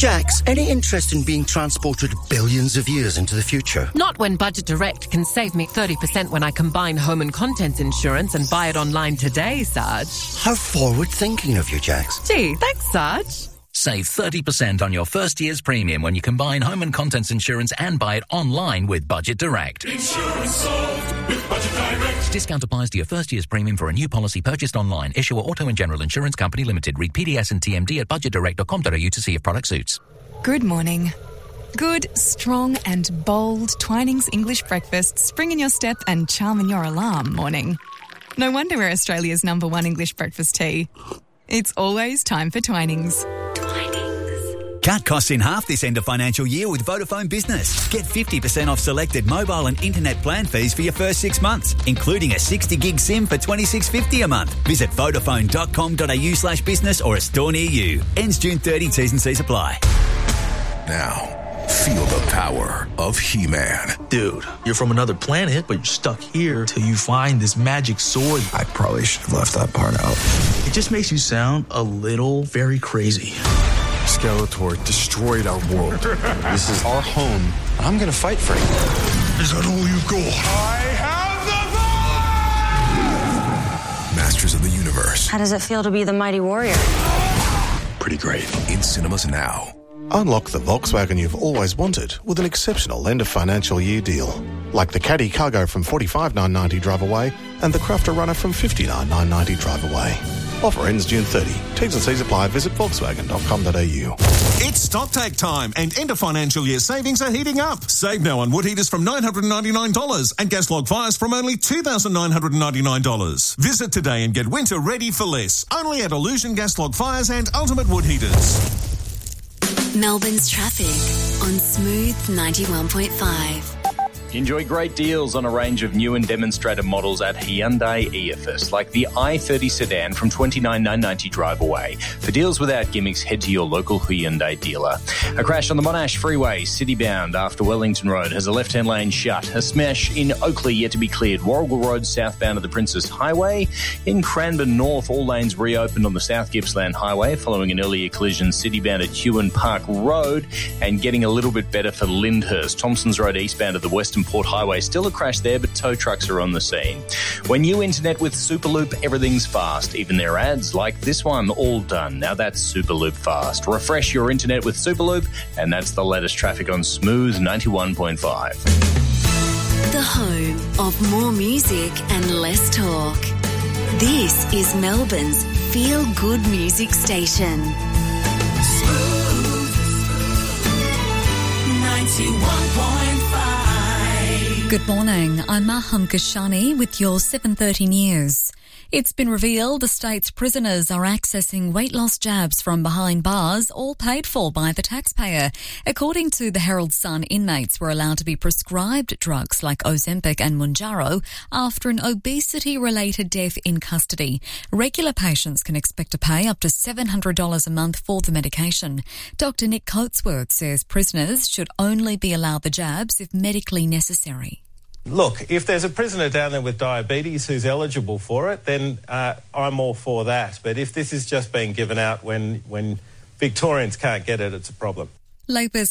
Jax, any interest in being transported billions of years into the future? Not when Budget Direct can save me 30% when I combine home and contents insurance and buy it online today, Sarge. How forward-thinking of you, Jax. Gee, thanks, Sarge. Save 30% on your first year's premium when you combine home and contents insurance and buy it online with Budget Direct. Insurance solved with Budget Direct. Discount applies to your first year's premium for a new policy purchased online. Issuer Auto and General Insurance Company Limited. Read PDS and TMD at budgetdirect.com.au to see if product suits. Good morning. Good, strong and bold Twinings English breakfast, spring in your step and charm in your alarm morning. No wonder we're Australia's #1 English breakfast tea. It's always time for Twinings. Cut costs in half this end of financial year with Vodafone Business. Get 50% off selected mobile and internet plan fees for your first 6 months, including a 60 gig SIM for $26.50 a month. Visit vodafone.com.au/business or a store near you. Ends June 30, T's and C's apply. Now, feel the power of He-Man. Dude, you're from another planet, but you're stuck here till you find this magic sword. I probably should have left that part out. It just makes you sound a little very crazy. Skeletor destroyed our world. This is our home. I'm gonna fight for it. Is that all you got? I have the power! Masters of the Universe. How does it feel to be the mighty warrior? Pretty great. In cinemas now. Unlock the Volkswagen you've always wanted with an exceptional end of financial year deal. Like the Caddy Cargo from $45,990 drive away and the Crafter Runner from $59,990 drive away. Offer ends June 30. T's and C's apply. Visit volkswagen.com.au. It's stocktake time and end of financial year savings are heating up. Save now on wood heaters from $999 and gas log fires from only $2,999. Visit today and get winter ready for less. Only at Illusion Gas Log Fires and Ultimate Wood Heaters. Melbourne's traffic on Smooth 91.5. Enjoy great deals on a range of new and demonstrator models at Hyundai EFS, like the i30 sedan from $29,990 drive away. For deals without gimmicks, head to your local Hyundai dealer. A crash on the Monash Freeway, city-bound after Wellington Road, has a left-hand lane shut. A smash in Oakley yet to be cleared. Warrigal Road southbound of the Princess Highway. In Cranbourne North, all lanes reopened on the South Gippsland Highway following an earlier collision city-bound at Hewan Park Road, and getting a little bit better for Lyndhurst. Thompsons Road eastbound of the Western Port Highway, still a crash there, but tow trucks are on the scene. When you internet with Superloop, everything's fast. Even their ads like this one, all done. Now that's Superloop fast. Refresh your internet with Superloop, and that's the latest traffic on Smooth 91.5. The home of more music and less talk. This is Melbourne's feel-good music station. Smooth 91.5. Good morning, I'm Maham Kashani with your 7:30 news. It's been revealed the state's prisoners are accessing weight loss jabs from behind bars, all paid for by the taxpayer. According to the Herald Sun, inmates were allowed to be prescribed drugs like Ozempic and Mounjaro after an obesity-related death in custody. Regular patients can expect to pay up to $700 a month for the medication. Dr. Nick Coatsworth says prisoners should only be allowed the jabs if medically necessary. Look, if there's a prisoner down there with diabetes who's eligible for it, then I'm all for that. But if this is just being given out when Victorians can't get it, it's a problem. Labor's